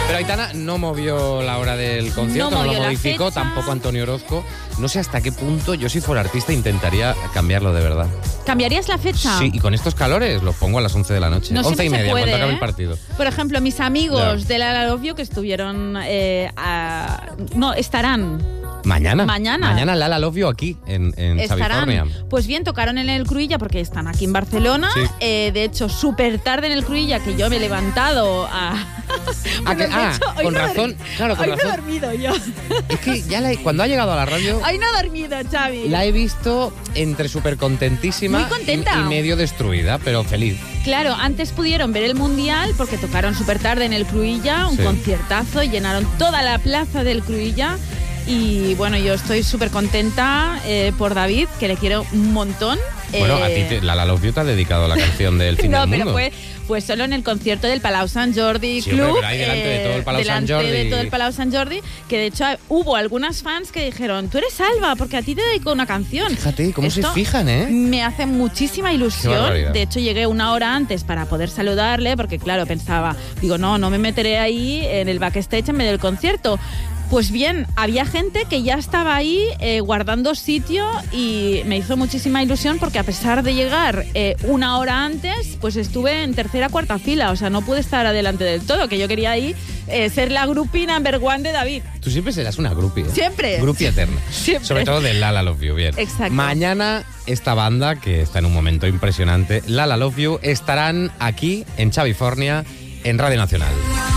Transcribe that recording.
Pero Aitana no movió la hora del concierto, no lo modificó, tampoco Antonio Orozco. No sé hasta qué punto yo, si fuera artista, intentaría cambiarlo de verdad. ¿Cambiarías la fecha? Sí, y con estos calores lo pongo a las 11 de la noche. No 11 y media, puede, cuando acabe el partido. Por ejemplo, mis amigos de La Love You que estuvieron... estarán... Mañana Lala Love You aquí, en California. Pues bien, tocaron en el Cruïlla porque están aquí en Barcelona. Sí. De hecho, súper tarde en el Cruïlla, que yo me he levantado con razón. Claro, con hoy razón. No he dormido yo. Es que ya cuando ha llegado a la radio... Hoy no he dormido, Xavi. La he visto entre súper contentísima. Muy contenta. Y medio destruida, pero feliz. Claro, antes pudieron ver el Mundial porque tocaron súper tarde en el Cruïlla, un conciertazo, llenaron toda la plaza del Cruïlla. Y bueno, yo estoy súper contenta por David, que le quiero un montón. Bueno, a ti Lala Love You te ha dedicado la canción del fin del mundo. No, pero fue solo en el concierto del Palau Sant Jordi Club. Pero ahí delante de todo el Palau Sant Jordi. Delante de todo el Palau Sant Jordi, que de hecho hubo algunas fans que dijeron, tú eres Alba, porque a ti te dedico una canción. Fíjate, cómo se fijan, ¿eh? Me hace muchísima ilusión. De hecho, llegué una hora antes para poder saludarle, porque claro, pensaba, no me meteré ahí en el backstage en medio del concierto. Pues bien, había gente que ya estaba ahí guardando sitio y me hizo muchísima ilusión porque a pesar de llegar una hora antes, pues estuve en tercera, cuarta fila. O sea, no pude estar adelante del todo, que yo quería ahí ser la groupie number one de David. Tú siempre serás una groupie, ¿eh? Siempre. Groupie eterna. Siempre. Sobre todo de Lala Love You, bien. Exacto. Mañana esta banda, que está en un momento impresionante, Lala Love You, estarán aquí en California, en Radio Nacional.